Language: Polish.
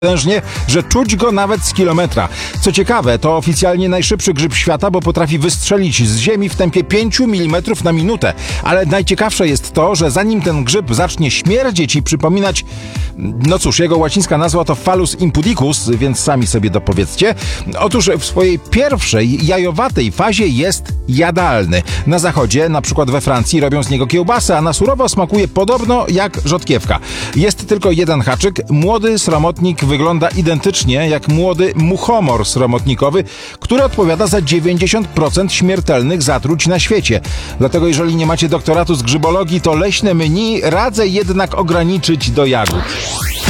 potężnie, że czuć go nawet z kilometra. Co ciekawe, to oficjalnie najszybszy grzyb świata, bo potrafi wystrzelić z ziemi w tempie 5 mm na minutę. Ale najciekawsze jest to, że zanim ten grzyb zacznie śmierdzieć i przypominać, no cóż, jego łacińska nazwa to Phallus impudicus, więc sami sobie dopowiedzcie. Otóż w swojej pierwszej, jajowatej fazie jest jadalny. Na zachodzie, na przykład we Francji, robią z niego kiełbasę, a na surowo smakuje podobno jak rzodkiewka. Jest tylko jeden haczyk. Młody sromotnik wygląda identycznie jak młody muchomor sromotnikowy, który odpowiada za 90% śmiertelnych zatruć na świecie. Dlatego jeżeli nie macie doktoratu z grzybologii, to leśne menu radzę jednak ograniczyć do jagód.